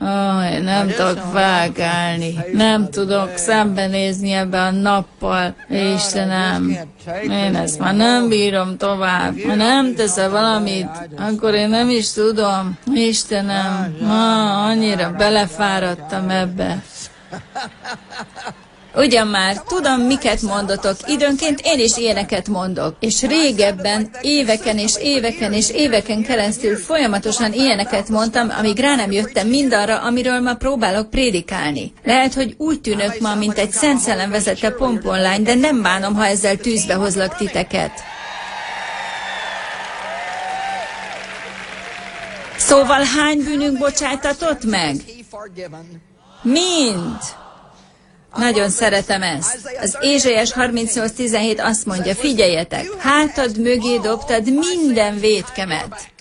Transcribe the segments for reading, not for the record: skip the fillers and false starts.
Én nem tudok vágálni. Nem tudok szembenézni ebbe a nappal. Istenem, én ezt már nem bírom tovább. Ha nem teszel valamit, akkor én nem is tudom. Istenem, annyira belefáradtam ebbe. Ugyan már, tudom, miket mondotok. Időnként én is ilyeneket mondok. És régebben, éveken és éveken és éveken keresztül folyamatosan ilyeneket mondtam, amíg rá nem jöttem mindarra, amiről ma próbálok prédikálni. Lehet, hogy úgy tűnök ma, mint egy Szent Szellem vezette pomponlány, de nem bánom, ha ezzel tűzbe hozlak titeket. Szóval hány bűnünk bocsájtatott meg? Mind. Nagyon szeretem ezt. Az Ézsaiás 38:17 azt mondja, figyeljetek, hátad mögé dobtad minden vétkemet.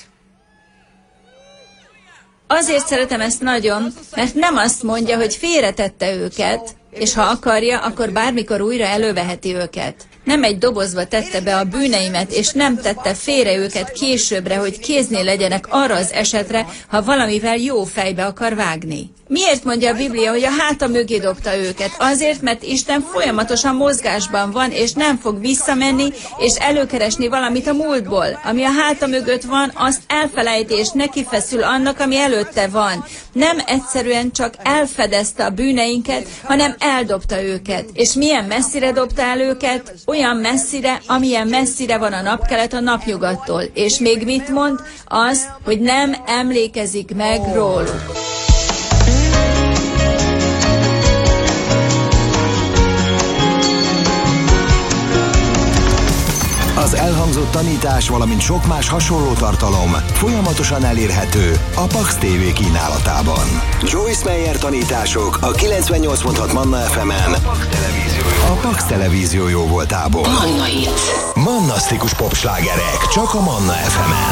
Azért szeretem ezt nagyon, mert nem azt mondja, hogy félretette őket, és ha akarja, akkor bármikor újra előveheti őket. Nem egy dobozba tette be a bűneimet, és nem tette félre őket későbbre, hogy kéznél legyenek arra az esetre, ha valamivel jó fejbe akar vágni. Miért mondja a Biblia, hogy a háta mögé dobta őket? Azért, mert Isten folyamatosan mozgásban van, és nem fog visszamenni, és előkeresni valamit a múltból. Ami a háta mögött van, azt elfelejti, és neki feszül annak, ami előtte van. Nem egyszerűen csak elfedezte a bűneinket, hanem eldobta őket. És milyen messzire dobta el őket? Olyan messzire, amilyen messzire van a napkelet a napnyugattól. És még mit mond? Az, hogy nem emlékezik meg róluk. Az elhangzott tanítás, valamint sok más hasonló tartalom folyamatosan elérhető a Pax TV kínálatában. Joyce Meyer tanítások a 98.6 Manna FM-en, a Pax Televízió jóvoltából. Manna Hit. Mannasztikus popslágerek csak a Manna FM-en.